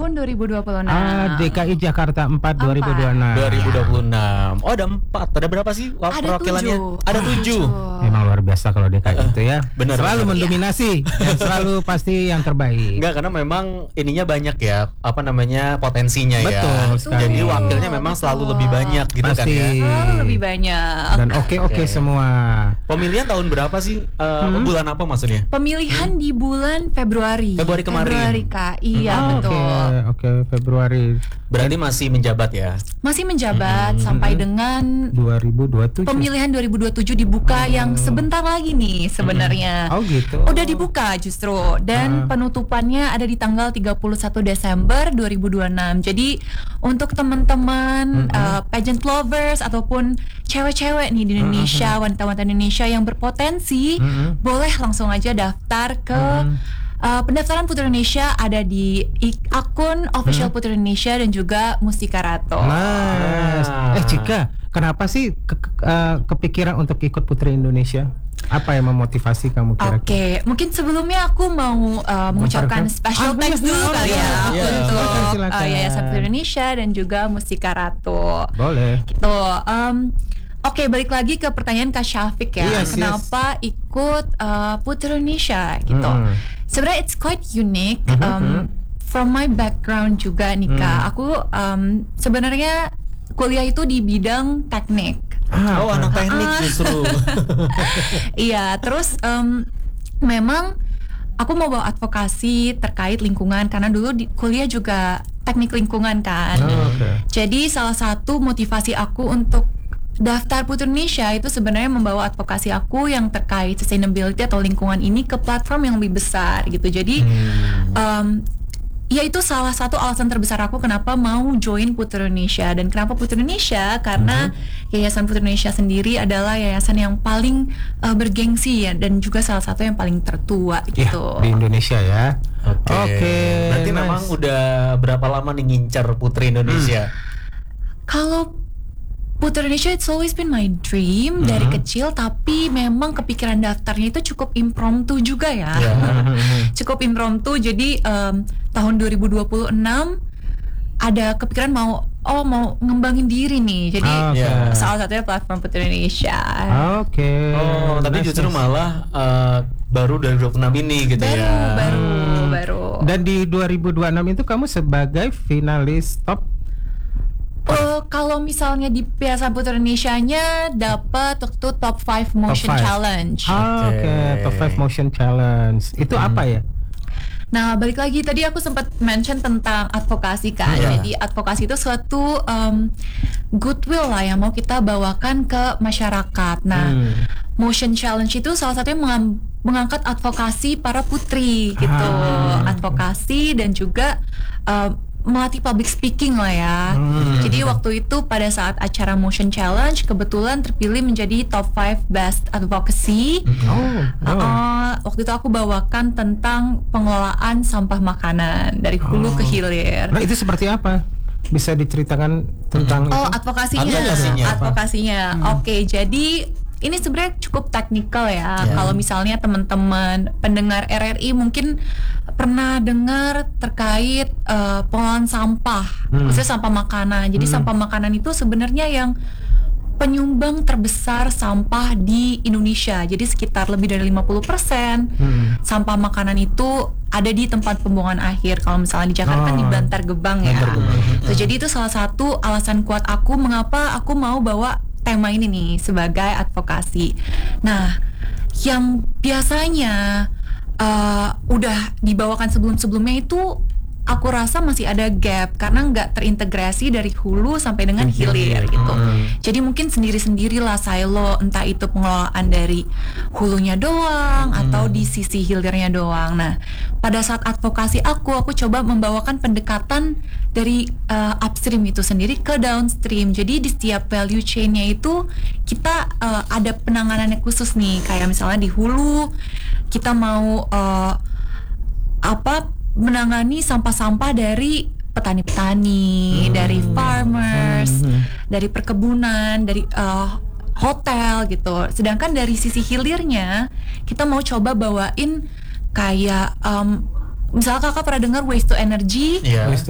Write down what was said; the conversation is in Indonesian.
tahun 2026. DKI Jakarta 4 2026. 2026. Oh, ada 4. Ada berapa sih perwakilannya? Ada 7. Memang luar biasa kalau DKI itu ya. Benar. Selalu mendominasi dan selalu pasti yang terbaik. Enggak, karena memang ininya banyak ya, potensinya ya. Betul. Jadi wakilnya memang selalu lebih banyak gitu pasti. kan ya. Lebih banyak. Dan oke semua. Pemilihan tahun berapa sih? Bulan apa maksudnya? Pemilihan di bulan Februari. Februari kemarin. Februari, Kak. Iya, betul. Oke, Februari. Berarti masih menjabat ya? Masih menjabat sampai dengan 2027. pemilihan 2027 dibuka yang sebentar lagi nih sebenarnya. Oh gitu. Udah dibuka justru dan penutupannya ada di tanggal 31 Desember 2026. Jadi untuk teman-teman pageant lovers ataupun cewek-cewek nih di Indonesia, wanita-wanita Indonesia yang berpotensi, boleh langsung aja daftar ke pendaftaran Putri Indonesia ada di akun official Putri Indonesia dan juga Mustika Rato. Nice. Cika, kenapa sih kepikiran untuk ikut Putri Indonesia? Apa yang memotivasi kamu kira-kira? Oke, mungkin sebelumnya aku mau mengucapkan special thanks dulu kali ya untuk Yayasan Putri Indonesia dan juga Mustika Rato. Boleh. Gitu. Oke, balik lagi ke pertanyaan Kak Syafiq ya. Kenapa ikut Putri Indonesia gitu? Sebenarnya it's quite unique. From my background juga nih Kak, aku sebenarnya kuliah itu di bidang teknik. Anak teknik justru. Iya, terus memang aku mau bawa advokasi terkait lingkungan karena dulu di kuliah juga teknik lingkungan kan. Jadi salah satu motivasi aku untuk daftar Putri Indonesia itu sebenarnya membawa advokasi aku yang terkait sustainability atau lingkungan ini ke platform yang lebih besar gitu. Jadi ya itu salah satu alasan terbesar aku kenapa mau join Putri Indonesia. Dan kenapa Putri Indonesia? Karena Yayasan Putri Indonesia sendiri adalah yayasan yang paling bergengsi ya, dan juga salah satu yang paling tertua gitu. Di Indonesia ya. Oke. Berarti memang udah berapa lama nih ngincar Putri Indonesia? Kalau Putri Indonesia it's always been my dream dari kecil, tapi memang kepikiran daftarnya itu cukup impromptu juga ya. Cukup impromptu. Jadi tahun 2026 ada kepikiran mau ngembangin diri nih. Jadi salah satunya platform Putri Indonesia. Tapi justru malah baru 2026 ini gitu ya. Baru. Dan di 2026 itu kamu sebagai finalis top. Kalau misalnya di Yayasan Putri Indonesia-nya dapat waktu top 5 motion challenge. Top 5 motion challenge. Itu apa ya? Nah, balik lagi tadi aku sempat mention tentang advokasi kan. Jadi advokasi itu suatu goodwill lah yang mau kita bawakan ke masyarakat. Nah, motion challenge itu salah satunya mengangkat advokasi para putri gitu. Advokasi dan juga melatih public speaking lah ya. Jadi waktu itu pada saat acara motion challenge kebetulan terpilih menjadi top 5 best advocacy. Waktu itu aku bawakan tentang pengelolaan sampah makanan dari hulu ke hilir. Nah, itu seperti apa? Bisa diceritakan tentang itu? Advokasinya. Oke, jadi ini sebenarnya cukup teknikal ya. Kalau misalnya teman-teman pendengar RRI mungkin pernah dengar terkait pengelolaan sampah, khususnya sampah makanan. Jadi sampah makanan itu sebenarnya yang penyumbang terbesar sampah di Indonesia. Jadi sekitar lebih dari 50% sampah makanan itu ada di tempat pembuangan akhir. Kalau misalnya di Jakarta di Bantar Gebang ya. Jadi itu salah satu alasan kuat aku mengapa aku mau bawa tema ini nih sebagai advokasi. Nah, yang biasanya udah dibawakan sebelum-sebelumnya itu aku rasa masih ada gap karena nggak terintegrasi dari hulu sampai dengan hilir gitu. Jadi mungkin sendiri-sendirilah silo, entah itu pengelolaan dari hulunya doang atau di sisi hilirnya doang. Nah, pada saat advokasi aku coba membawakan pendekatan dari upstream itu sendiri ke downstream. Jadi di setiap value chain-nya itu kita ada penanganannya khusus nih. Kayak misalnya di hulu kita mau menangani sampah-sampah dari petani-petani, dari farmers, dari perkebunan, dari hotel gitu. Sedangkan dari sisi hilirnya kita mau coba bawain kayak misalnya kakak pernah dengar waste to energy,